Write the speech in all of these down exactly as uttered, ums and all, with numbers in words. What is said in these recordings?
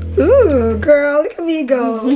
Ooh, girl, look at me go.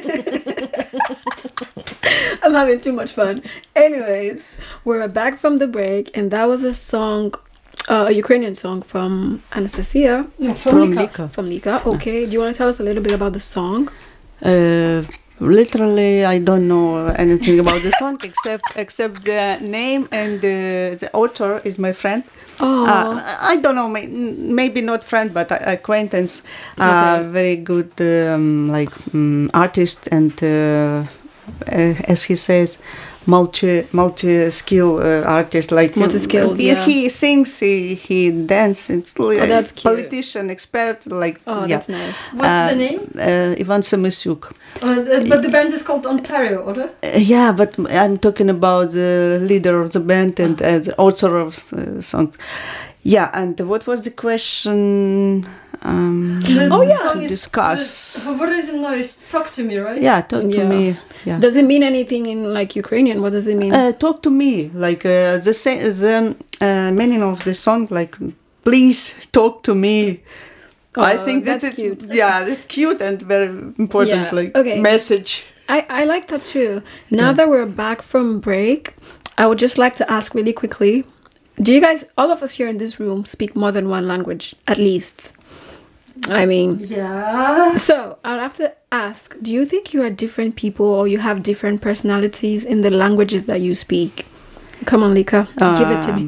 I'm having too much fun. Anyways, we're back from the break, and that was a song, uh, a Ukrainian song from Anastasia. No, From from Nika. Lika. From Nika. Okay, do you want to tell us a little bit about the song? Uh, literally, I don't know anything about the song except except the name, and uh, the author is my friend. Oh, Uh, I don't know, may- maybe not friend, but a- acquaintance. Uh, Okay. Very good, um, like um, artist, and uh, uh, as he says, multi multi skill uh, artist. Like um, Multi-skilled, he, yeah. he sings, he he dances. Oh, that's cute. Politician, expert. Like oh, yeah. that's nice. What's Uh, the name? Uh, Ivan Samosyuk. Uh, the, but the band is called Ontario, oder? Uh, yeah, but I'm talking about the leader of the band and uh, the author of the song. Yeah, and what was the question? Um, The, Oh, the yeah. song To is, discuss. The, what is it now? Is Talk to Me, right? yeah, talk to Yeah. me. Yeah. Does it mean anything in like Ukrainian? What does it mean? Uh, talk to me, like uh, the sa- the uh, meaning of the song, like please talk to me. I Oh, think that's that it's cute. yeah, that's cute and very important, Yeah, like okay. message. I, I like that too. Now Yeah. that we're back from break, I would just like to ask really quickly, do you guys, all of us here in this room, speak more than one language, at least? I mean, Yeah. so I'll have to ask, do you think you are different people or you have different personalities in the languages that you speak? Come on, Lika, give it to me. Um,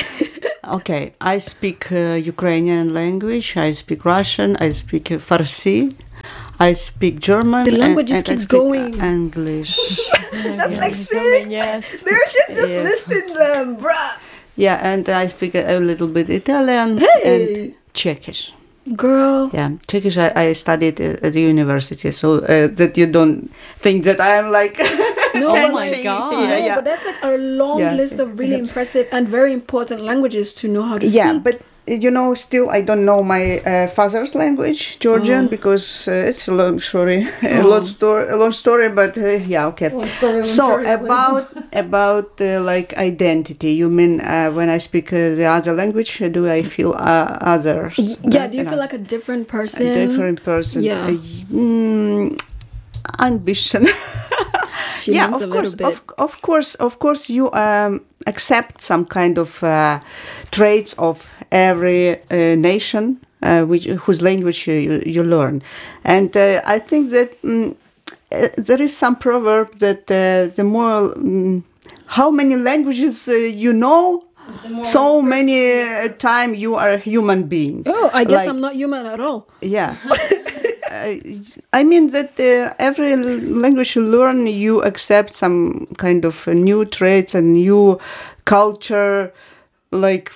Okay, I speak uh, Ukrainian language, I speak Russian, I speak uh, Farsi, I speak German. The and- languages and I keep speak, uh, going. English. That's like six. Yes. There should just Yes. listed them, bruh. Yeah, and I speak a, a little bit Italian Hey! and Czechish. Girl. Yeah, Czechish I, I studied at, at the university, so uh, that you don't think that I am like No, but fancy. like- God. Yeah, No, yeah. but that's like a long Yeah. list of really impressive and very important languages to know how to Yeah, speak. but uh, you know, still I don't know my uh, father's language, Georgian, Oh. because uh, it's a long story, a Oh. long story, a long story. But uh, yeah, okay. Oh, sorry, So Ontario, please. about about uh, like identity, you mean uh, when I speak uh, the other language, uh, do I feel uh, others? Y- yeah, do you know, feel like a different person? a different person? Yeah. Uh, mm, ambition. She yeah, means of a course, little bit. of, of course, of course, you um, accept some kind of uh, traits of every uh, nation, uh, which whose language you, you learn, and uh, I think that mm, uh, there is some proverb that uh, the more mm, how many languages uh, you know, The more so person- many uh, time you are a human being. Oh, I guess like- I'm not human at all. Yeah. Uh, I mean that uh, every l- language you learn, you accept some kind of uh, new traits and new culture, like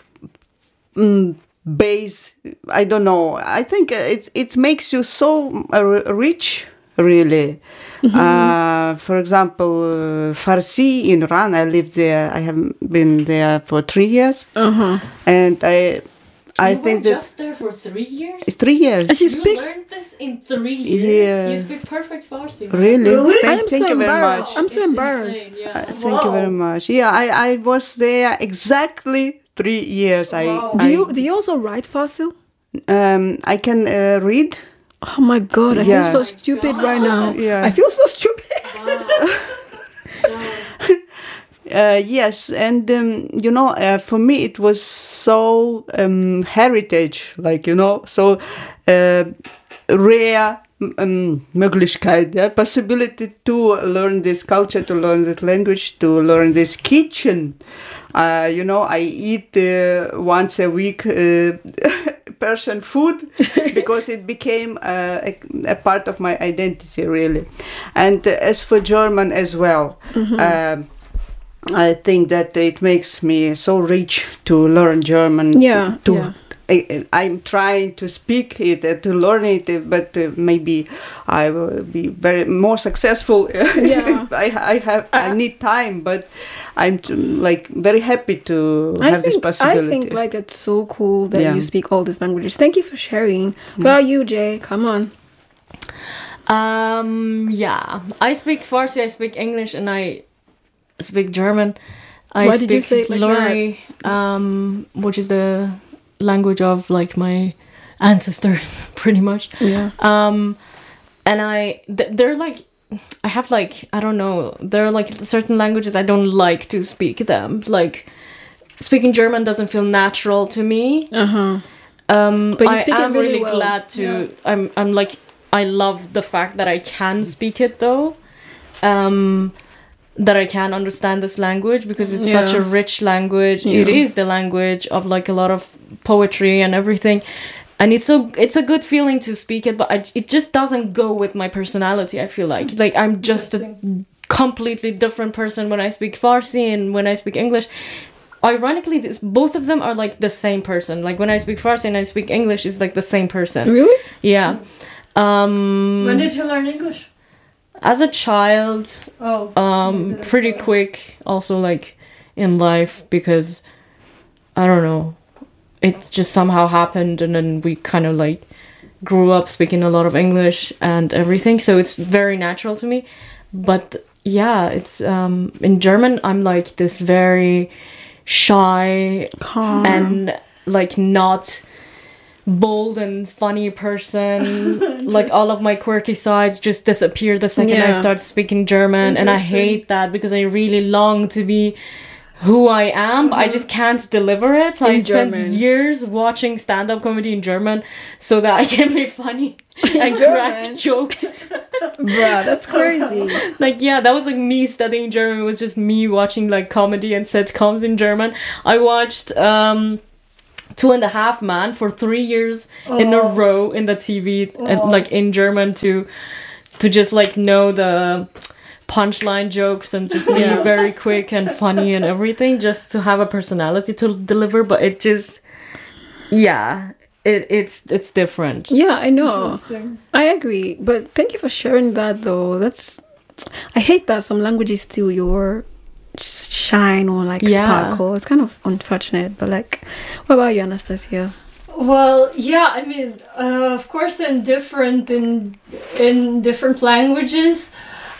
mm, base. I don't know. I think it it makes you so uh, r- rich, really. Uh, for example, uh, Farsi in Iran. I lived there. I have been there for three years, Uh huh. and I, I you think were that just there for three years. it's three years. And she You speaks. learned this in three years. Yeah. You speak perfect Farsi. Really? I Thank, am thank so you very embarrassed. much. I'm so It's embarrassed. insane, yeah. Uh, Thank you very Wow. much. Yeah, I, I was there exactly three years. Wow. I, Do I, you do you also write fossil? Um, I can uh, read. Oh my god, I Yeah. feel so stupid right now. Yeah. I feel so stupid. Uh, yes, and um, you know, uh, for me it was so um, heritage, like you know, so uh, rare um, Möglichkeit, yeah, possibility to learn this culture, to learn this language, to learn this kitchen. Uh, you know, I eat uh, once a week uh, Persian food because it became uh, a, a part of my identity, really. And uh, as for German as well, um, I think that it makes me so rich to learn German. Yeah, To, yeah. I, I'm trying to speak it, uh, to learn it, uh, but uh, maybe I will be very more successful. Yeah. I, I have I need time, but I'm t- like very happy to I have think this possibility. I think like it's so cool that Yeah. you speak all these languages. Thank you for sharing. What about you, Jay? Come on. Um, yeah, I speak Farsi, I speak English, and I speak German. I Why speak did you say it like Lori, um, which is the language of like my ancestors, pretty much. Yeah. Um, and I, th- they're like, I have like, I don't know, there are like certain languages I don't like to speak them. Like, speaking German doesn't feel natural to me. Uh-huh. Um, But you I speak it am really really well. glad to, Yeah. I'm, I'm like, I love the fact that I can speak it though. Um, that I can understand this language because it's such Yeah. a rich language. Yeah. It is the language of like a lot of poetry and everything. And it's so it's a good feeling to speak it, but I, it just doesn't go with my personality. I feel like like I'm just a completely different person when I speak Farsi and when I speak English. Ironically, this, both of them are like the same person. Like when I speak Farsi and I speak English, it's like the same person. Really? Yeah. Um, When did you learn English? as a child, Oh. um, that's pretty why. quick. Also, like in life, because I don't know, it just somehow happened, and then we kind of like grew up speaking a lot of English and everything. So it's very natural to me. But yeah, it's um, in German. I'm like this very shy Calm. and like not bold and funny person. Like all of my quirky sides just disappear the second I Yeah. start speaking German, and I Interesting. hate that because I really long to be who I am, but I just can't deliver it. So In I spent German. years watching stand-up comedy in German so that I can be funny and German? crack jokes. Bruh, that's crazy. Like, yeah, that was like me studying German. It was just me watching like comedy and sitcoms in German. I watched um Two and a Half Man for three years in a Oh. row in the T V, and, Oh. like in German, to to just like know the punchline jokes and just be Yeah. very quick and funny and everything, just to have a personality to deliver. But it just, yeah, it it's it's different. Yeah, I know. Interesting. I agree. But thank you for sharing that, though. That's. I hate that some languages steal your sh- shine or like Yeah. sparkle. It's kind of unfortunate. But like, what about you, Anastasia? Well, yeah, I mean, uh, of course, I'm different in in different languages.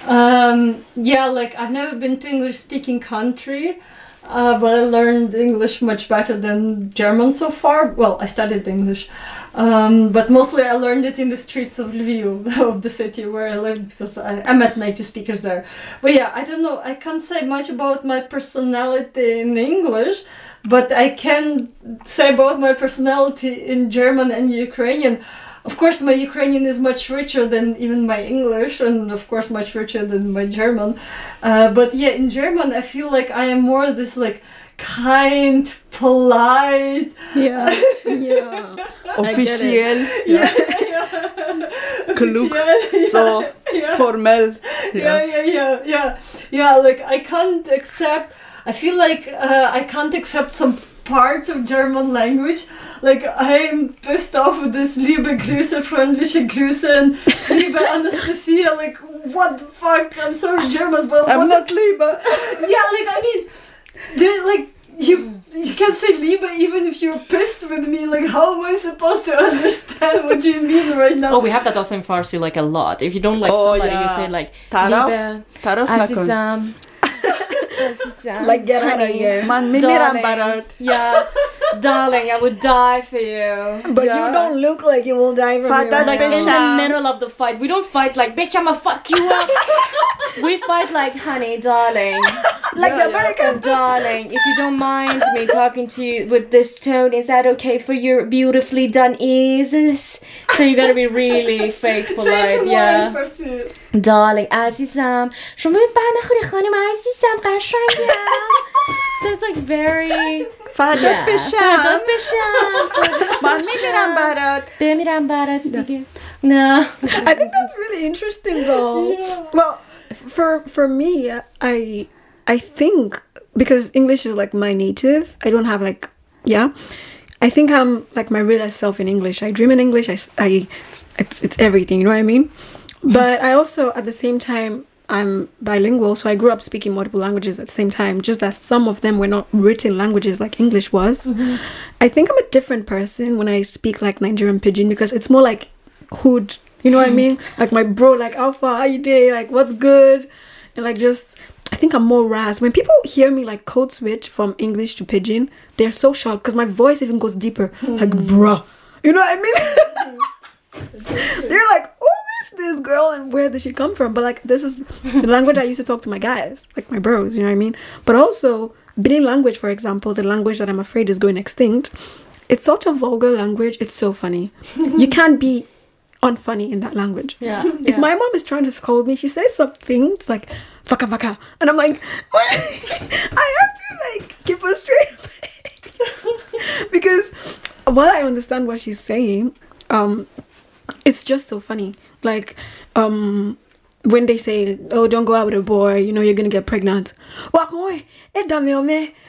Um, yeah, like I've never been to English-speaking country, uh, but I learned English much better than German so far. Well, I studied English, um, but mostly I learned it in the streets of Lviv, of the city where I lived, because I, I met native speakers there. But yeah, I don't know, I can't say much about my personality in English, but I can say about my personality in German and Ukrainian. Of course, my Ukrainian is much richer than even my English, and of course, much richer than my German. Uh, but yeah, in German, I feel like I am more this like kind, polite. Yeah, yeah. Official, Yeah, yeah. klug, Yeah, so yeah. formell. Yeah, yeah, yeah, yeah, yeah. Like I can't accept. I feel like uh, I can't accept some parts of German language. Like I'm pissed off with this liebe Grüße, freundliche Grüße, and liebe Anastasia. Like what the fuck? I'm sorry, Germans, but I'm what not Liebe. yeah, like I mean, do like you you can say Liebe even if you're pissed with me. Like how am I supposed to understand what you mean right now? Oh, we have that also in Farsi like a lot. If you don't like Oh, somebody, you yeah. say like Taraf, Liebe, taraf nakon. Azizam. Azizam, Like, get out of honey, here. Man, mimiram darling. barat. Yeah, darling, I would die for you. But Yeah. you don't look like you will die from Father, your Like in house. the Bisham. middle of the fight, we don't fight like bitch, I'ma fuck you up. We fight like honey, darling, Like the American. darling. If you don't mind me talking to you with this tone, is that okay for your beautifully done ears? So you gotta be really fake Say it polite, more yeah. in Farsi. Darling, عزیزم شما برنخوری خانم عزیزم قشنگم. So it's like very فدات yeah. فدات بشم. بشم. من میمیرم برات. بمیرم برات دیگه. No. I think that's really interesting, though. Well, for for me, I I think because English is like my native, I don't have like yeah. I think I'm like my realest self in English. I dream in English. I, s- I it's it's everything. You know what I mean? But I also at the same time I'm bilingual, so I grew up speaking multiple languages at the same time. Just that some of them were not written languages like English was. I think I'm a different person when I speak like Nigerian pidgin because it's more like hood. You know what I mean? Like my bro, like Alpha, how you doing? Like what's good? And like just, I think I'm more ras. When people hear me like code switch from English to pidgin, they're so shocked because my voice even goes deeper. Like bruh, You know what I mean? They're like, who is this girl and where did she come from? But like, this is the language I used to talk to my guys, like my bros, you know what I mean? But also, Benin language, for example, the language that I'm afraid is going extinct, it's such a vulgar language. It's so funny. You can't be unfunny in that language. Yeah. If my mom is trying to scold me, she says something, it's like, vaka vaka. And I'm like, what? I have to like keep a straight face. Because while I understand what she's saying, um, it's just so funny. Like, um, when they say, oh, don't go out with a boy, you know, you're going to get pregnant. You know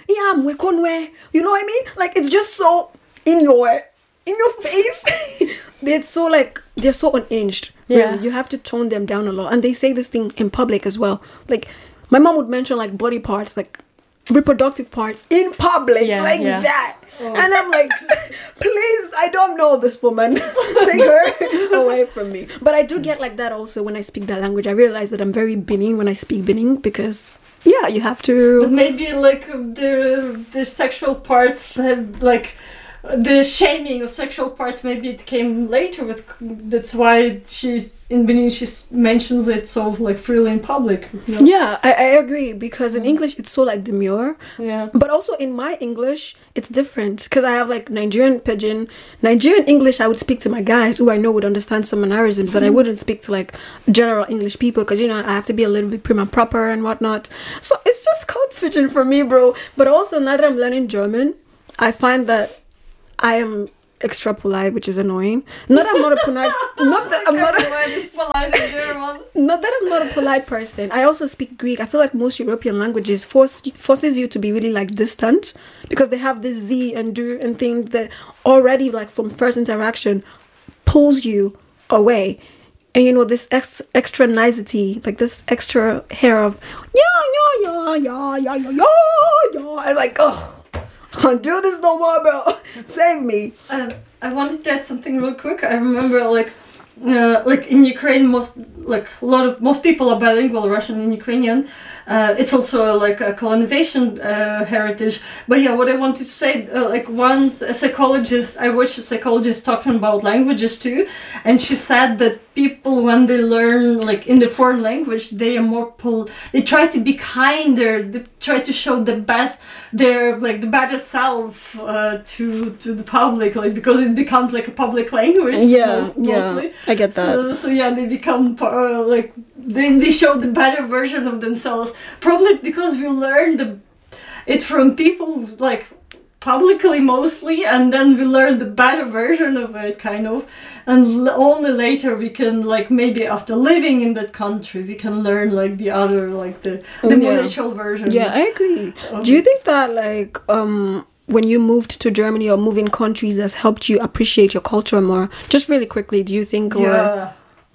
what I mean? Like, it's just so in your in your face. They're so like, they're so unhinged. Yeah. Really. You have to tone them down a lot. And they say this thing in public as well. Like, my mom would mention like body parts, like reproductive parts in public, Yeah, like yeah. that. Oh. And I'm like, please, I don't know this woman. Take her away from me. But I do get like that also when I speak that language. I realize that I'm very Benin when I speak Benin because, yeah, you have But to... maybe like the the sexual parts have like the shaming of sexual parts. Maybe it came later with. That's why she's in Benin. She mentions it so like freely in public. You know? Yeah, I, I agree because in English it's so like demure. Yeah. But also in my English it's different because I have like Nigerian pidgin. Nigerian English I would speak to my guys who I know would understand some mannerisms that I wouldn't speak to like general English people because, you know, I have to be a little bit prim and proper and whatnot. So it's just code switching for me, bro. But also now that I'm learning German, I find that I am extra polite, which is annoying. Not that I'm not a polite. Not that I'm not a, polite in German. not that I'm not a polite person. I also speak Greek. I feel like most European languages force forces you to be really like distant because they have this Z and do and things that already like from first interaction pulls you away. And you know this ex- extra nicety, like this extra hair of yeah yeah yeah yeah yeah yeah yeah yeah. I'm like, oh, can't do this no more, bro. Save me. Um, I wanted to add something real quick. I remember like uh, like in Ukraine, most like a lot of most people are bilingual, Russian and Ukrainian. Uh, it's also like a colonization uh, heritage. But yeah, what I wanted to say, uh, like once a psychologist, I watched a psychologist talking about languages too, and she said that people when they learn like in the foreign language, they are more pol- they try to be kinder, they try to show the best, their like the better self uh, to to the public, like because it becomes like a public language. Yeah, most, yeah, mostly. I get that. So, so yeah, they become uh, like they, they show the better version of themselves. Probably because we learned the, it from people like publicly mostly, and then we learn the better version of it kind of, and l- only later we can like maybe after living in that country we can learn like the other like the the more Yeah. natural version. Yeah, I agree. of Do you it. think that like um when you moved to Germany or moving countries has helped you appreciate your culture more? Just really quickly, do you think? Or Yeah,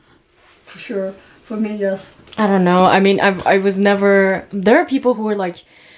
for sure. For me, yes. I don't know. I mean, I I was never. There are people who are like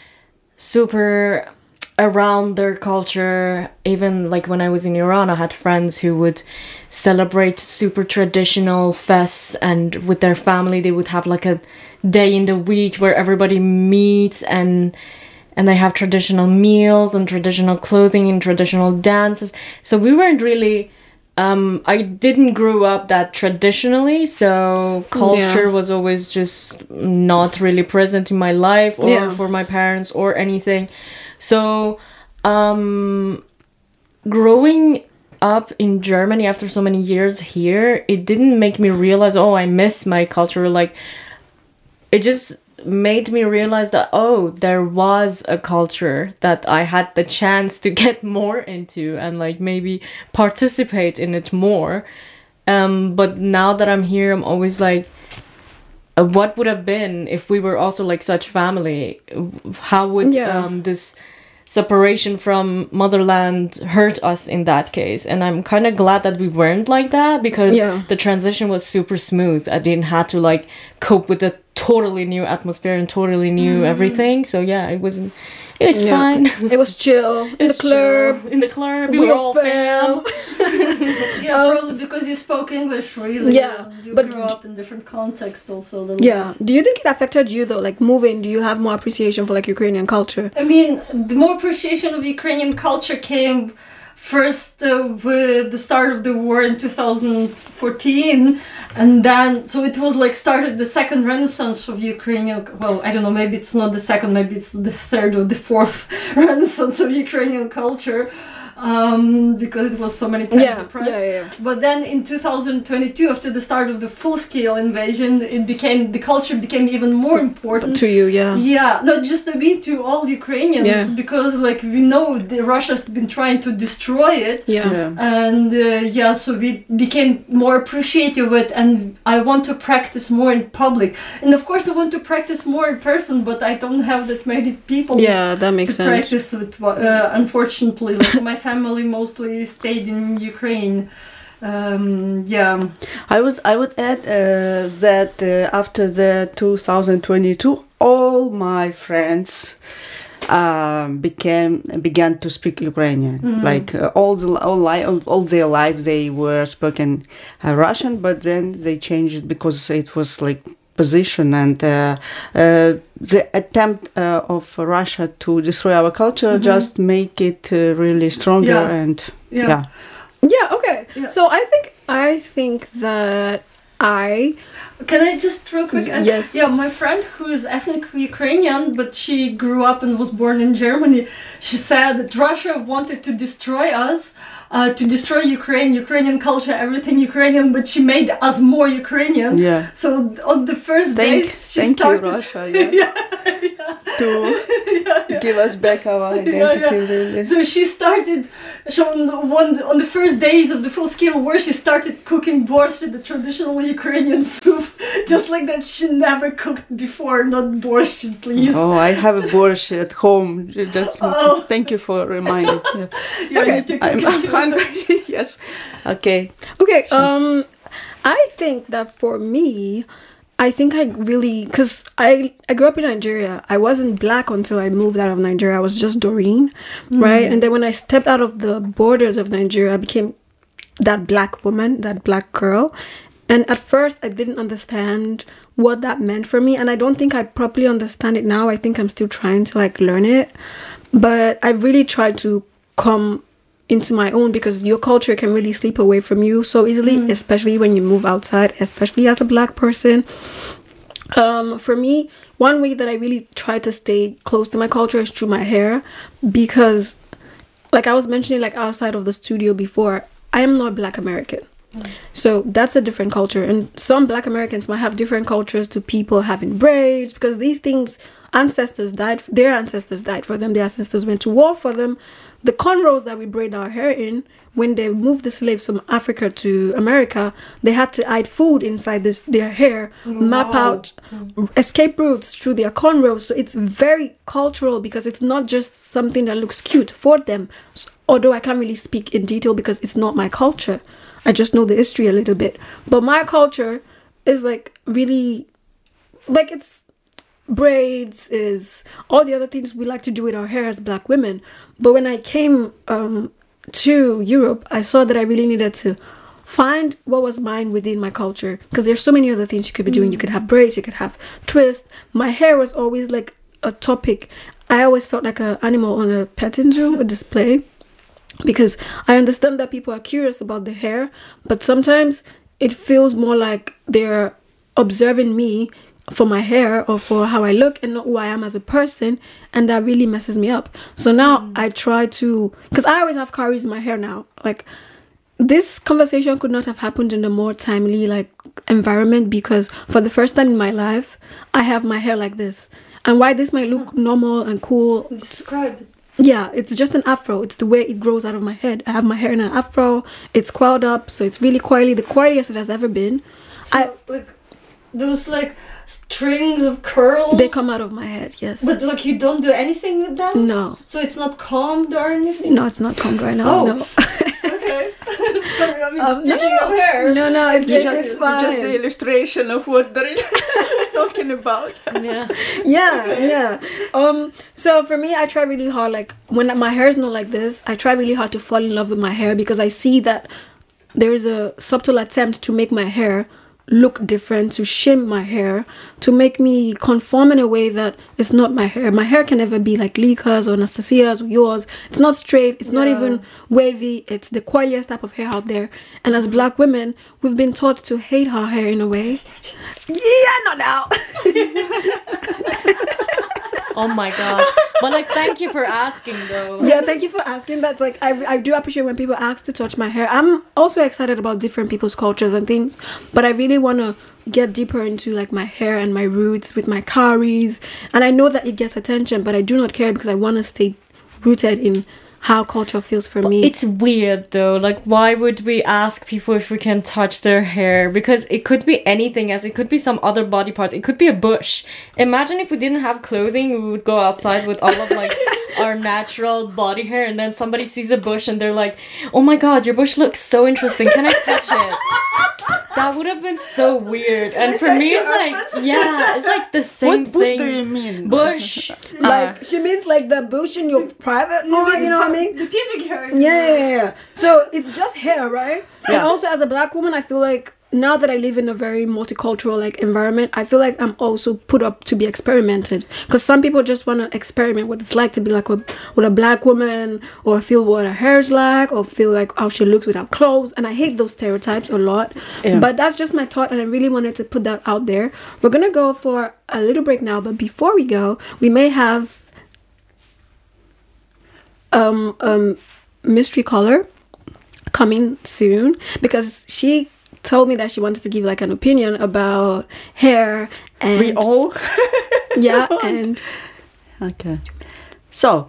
super around their culture. Even like when I was in Iran, I had friends who would celebrate super traditional fests, and with their family, they would have like a day in the week where everybody meets and and they have traditional meals and traditional clothing and traditional dances. So we weren't really. Um, I didn't grow up that traditionally, so culture Yeah. was always just not really present in my life or Yeah. for my parents or anything. So, um, growing up in Germany after so many years here, it didn't make me realize, oh, I miss my culture. Like, it just made me realize that, oh, there was a culture that I had the chance to get more into and like maybe participate in it more. Um, but now that I'm here, I'm always like, uh, what would have been if we were also like such family? How would Yeah. um, this separation from motherland hurt us in that case? And I'm kind of glad that we weren't like that because Yeah. the transition was super smooth. I didn't have to like cope with a totally new atmosphere and totally new everything. So yeah, it wasn't. It was Yeah. fine. It was chill in the It's club. chill. In the club, we We're were all fam. Yeah, probably because you spoke English really. Yeah, you but grew d- up in different contexts also. A little Yeah. bit. Do you think it affected you though? Like moving, do you have more appreciation for like Ukrainian culture? I mean, the more appreciation of Ukrainian culture came first uh, with the start of the war in two thousand fourteen, and then so it was like started the second renaissance of Ukrainian, well, I don't know, maybe it's not the second, maybe it's the third or the fourth renaissance of Ukrainian culture, um, because it was so many times Yeah, oppressed. yeah, yeah. But then in two thousand twenty-two, after the start of the full-scale invasion, it became, the culture became even more important. To you, yeah. Yeah, not just to me, to all Ukrainians, Yeah. because like we know the Russia's been trying to destroy it, Yeah. Yeah. and uh, yeah, so we became more appreciative of it, and I want to practice more in public, and of course I want to practice more in person, but I don't have that many people Yeah, that makes to sense. practice with. Uh, unfortunately, like my family mostly stayed in Ukraine. Um, yeah. I would I would add uh, that uh, after the two thousand twenty-two, all my friends um, became began to speak Ukrainian. Like uh, all the all, li- all all their life they were spoken uh, Russian, but then they changed it because it was like position and uh, uh, the attempt uh, of Russia to destroy our culture just make it uh, really stronger Yeah. and Yeah. yeah. Yeah, okay. Yeah. So I think I think that I Can I just real quick? add- Yes. Yeah, my friend who is ethnic Ukrainian, but she grew up and was born in Germany. She said that Russia wanted to destroy us, uh, to destroy Ukraine, Ukrainian culture, everything Ukrainian, but she made us more Ukrainian. Yeah. So on the first Thank, days, she thank you, started. Russia, yeah, to give us back our identity. Really. So she started, so on the, one, on the first days of the full-scale war, she started cooking borscht, the traditional Ukrainian soup, just like that she never cooked before, not borscht, please. Oh, I have a borscht at home. Just Oh. thank you for reminding. Yeah. Yeah, Okay, you took I'm, it I'm too. hungry. Yes. Okay. okay. Um, I think that for me, I think I really because I I grew up in Nigeria. I wasn't black until I moved out of Nigeria. I was just Doreen, right? And then when I stepped out of the borders of Nigeria, I became that black woman, that black girl. And at first, I didn't understand what that meant for me, and I don't think I properly understand it now. I think I'm still trying to like learn it, but I really tried to come into my own because your culture can really slip away from you so easily, especially when you move outside, especially as a black person. Um, for me, one way that I really try to stay close to my culture is through my hair, because, like I was mentioning, like outside of the studio before, I am not Black American. So that's a different culture, and some Black Americans might have different cultures to people having braids, because these things, ancestors died, their ancestors died for them, their ancestors went to war for them. The cornrows that we braid our hair in, when they moved the slaves from Africa to America, they had to hide food inside this their hair, map Wow. out escape routes through their cornrows. So it's very cultural because it's not just something that looks cute for them. So, although I can't really speak in detail because it's not my culture. I just know the history a little bit. But my culture is like really, like it's braids, is all the other things we like to do with our hair as Black women. But when I came um, to Europe, I saw that I really needed to find what was mine within my culture, because there's so many other things you could be doing. You could have braids, you could have twists. My hair was always like a topic. I always felt like an animal on a petting zoo, a display. Because I understand that people are curious about the hair, but sometimes it feels more like they're observing me for my hair or for how I look and not who I am as a person, and that really messes me up. So now I try to, because I always have caries in my hair now. Like, this conversation could not have happened in a more timely like environment, because for the first time in my life, I have my hair like this. And why this might look normal and cool, Describe it. yeah, it's just an afro. It's the way it grows out of my head. I have my hair in an afro. It's coiled up, so it's really coily. The coiliest it has ever been. So, I, like, those, like, strings of curls? they come out of my head, yes. But, like, you don't do anything with them? No. So it's not combed or anything? No, it's not combed right now. Oh. No. Okay. Sorry, I mean, Um, no, speaking no, of hair. no, no, it's, It's it, just, it's it's just the fine. illustration of what they're talking about. Yeah. Yeah, yeah. Um. So for me, I try really hard. Like when my hair is not like this, I try really hard to fall in love with my hair, because I see that there is a subtle attempt to make my hair look different, to shame my hair, to make me conform in a way that it's not my hair. My hair can never be like Lika's or Anastasia's or yours. It's not straight. It's not Yeah. even wavy. It's the coiliest type of hair out there. And as black women, we've been taught to hate our hair in a way. Yeah, not now. Oh my god. But like, thank you for asking though. Yeah, thank you for asking. That's like, I, I do appreciate when people ask to touch my hair. I'm also excited about different people's cultures and things, but I really want to get deeper into like my hair and my roots with my karis. And I know that it gets attention, but I do not care because I want to stay rooted in how culture feels for me. It's weird though. Like, why would we ask people if we can touch their hair? Because it could be anything else. It could be some other body parts. It could be a bush. Imagine if we didn't have clothing, we would go outside with all of like our natural body hair, and then somebody sees a bush and they're like, "Oh my god, your bush looks so interesting. Can I touch it?" That would have been so weird. And for me, it's like, yeah, it's like the same What bush thing. do you mean? Bush. like, she means like the bush in your private part, you know what I mean? The pubic hair. Yeah, yeah, yeah. So it's just hair, right? And Yeah. also as a black woman, I feel like now that I live in a very multicultural like environment, I feel like I'm also put up to be experimented. Because some people just want to experiment what it's like to be like a, with a black woman, or feel what her hair's like, or feel like how she looks without clothes. And I hate those stereotypes a lot. Yeah. But that's just my thought, and I really wanted to put that out there. We're gonna go for a little break now, but before we go, we may have um um mystery caller coming soon, because she told me that she wanted to give like an opinion about hair and We all? yeah, and Okay. So,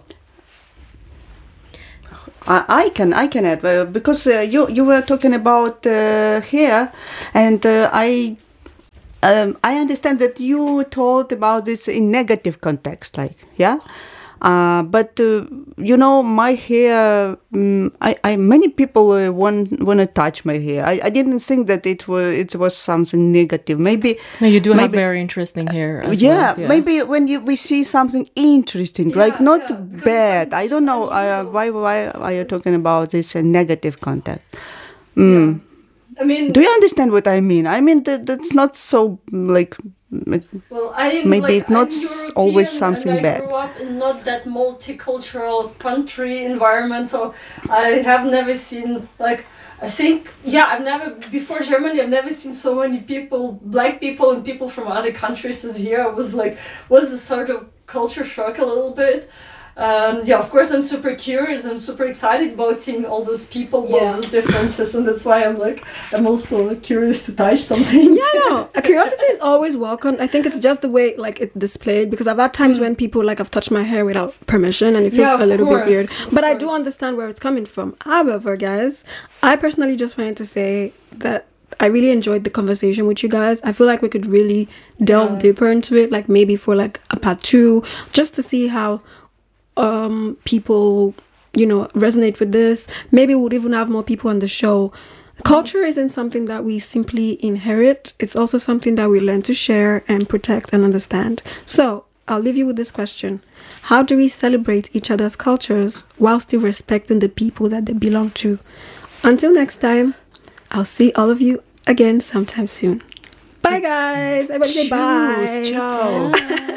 I, I can I can add uh, because uh, you you were talking about uh, hair, and uh, I um, I understand that you told about this in negative context, like yeah. Uh, but uh, you know, my hair. Um, I, I many people uh, want want to touch my hair. I, I didn't think that it was it was something negative. Maybe No, you do have maybe- very interesting hair as yeah, well. maybe when you, we see something interesting, like Yeah, not yeah, because bad. it's I don't know just uh, unusual. why why are you talking about this uh, negative contact. Mm. I mean, Do you understand what I mean? I mean that that's not so like. it- well, I am, Maybe like, it's not I'm s- always European, something and I bad. grew up in not that multicultural country environment, so I have never seen like. I think, yeah, I've never, before Germany, I've never seen so many people, black people and people from other countries as here. I was like, was a sort of culture shock a little bit. Um, yeah, of course, I'm super curious. I'm super excited about seeing all those people, Yeah. all those differences, and that's why I'm like, I'm also curious to touch something. yeah, no, a curiosity is always welcome. I think it's just the way like it's displayed, because I've had times when people like have touched my hair without permission, and it feels Yeah, of a little course, bit weird. of But I do course. understand where it's coming from. However, guys, I personally just wanted to say that I really enjoyed the conversation with you guys. I feel like we could really delve Yeah. deeper into it, like maybe for like a part two, just to see how um people, you know, resonate with this. Maybe we'll even have more people on the show. Culture isn't something that we simply inherit. It's also something that we learn to share and protect and understand. So I'll leave you with this question. How do we celebrate each other's cultures while still respecting the people that they belong to? Until next time, I'll see all of you again sometime soon. Bye, guys. Everybody say bye. Ciao.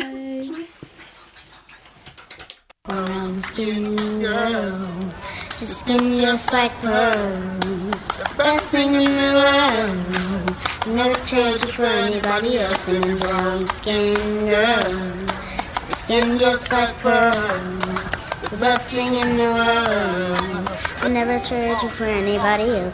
Brown skin girl, your skin just like pearls. The best thing in the world. Never trade you for anybody else. And a brown skin girl, your skin just like pearls. The best thing in the world. I never trade you for anybody else.